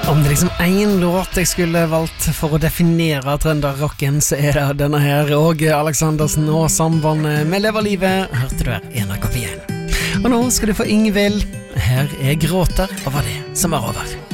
Om det liksom en låt jeg skulle valgt for å definere trønderrocken, så det denne her, og Aleksandersen og sambandet med Lever livet, hørte du her NRK P1. Og nå skal du få Ingvild. Her Gråter over det som over.